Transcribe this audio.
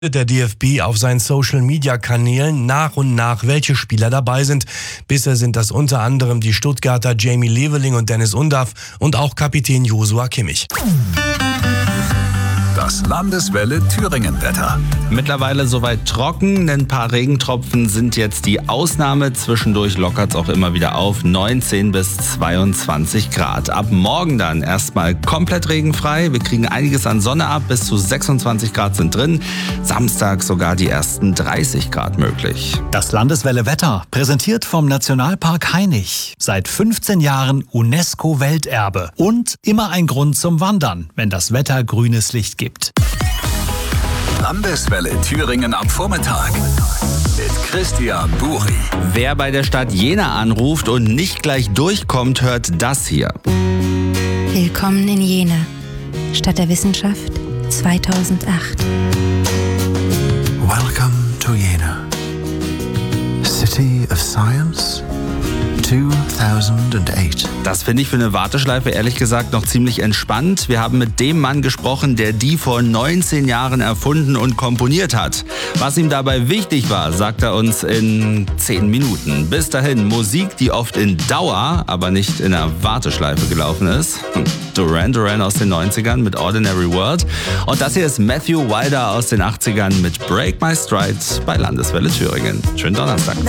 Der DFB auf seinen Social-Media-Kanälen nach und nach, welche Spieler dabei sind. Bisher sind das unter anderem die Stuttgarter Jamie Leveling und Dennis Undaff und auch Kapitän Joshua Kimmich. Das Landeswelle Thüringen-Wetter. Mittlerweile soweit trocken, ein paar Regentropfen sind jetzt die Ausnahme. Zwischendurch lockert es auch immer wieder auf, 19 bis 22 Grad. Ab morgen dann erstmal komplett regenfrei. Wir kriegen einiges an Sonne ab, bis zu 26 Grad sind drin. Samstag sogar die ersten 30 Grad möglich. Das Landeswelle Wetter, präsentiert vom Nationalpark Hainich. Seit 15 Jahren UNESCO-Welterbe. Und immer ein Grund zum Wandern, wenn das Wetter grünes Licht gibt. Landeswelle Thüringen am Vormittag mit Christian Buri. Wer bei der Stadt Jena anruft und nicht gleich durchkommt, hört das hier. Willkommen in Jena, Stadt der Wissenschaft 2008. Welcome to Jena, City of Science 2008. Das finde ich für eine Warteschleife ehrlich gesagt noch ziemlich entspannt. Wir haben mit dem Mann gesprochen, der die vor 19 Jahren erfunden und komponiert hat. Was ihm dabei wichtig war, sagt er uns in 10 Minuten. Bis dahin Musik, die oft in Dauer, aber nicht in einer Warteschleife gelaufen ist. Duran Duran aus den 90ern mit Ordinary World. Und das hier ist Matthew Wilder aus den 80ern mit Break My Stride bei Landeswelle Thüringen. Schönen Donnerstag.